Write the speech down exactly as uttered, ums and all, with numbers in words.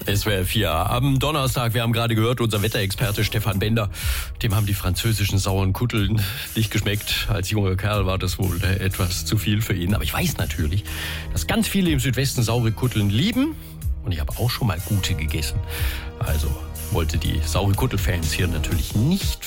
S W R vier am Donnerstag. Wir haben gerade gehört, unser Wetterexperte Stefan Bender, dem haben die französischen sauren Kutteln nicht geschmeckt. Als junger Kerl war das wohl etwas zu viel für ihn. Aber ich weiß natürlich, dass ganz viele im Südwesten saure Kutteln lieben. Und ich habe auch schon mal gute gegessen. Also wollte die saure Kuttel-Fans hier natürlich nicht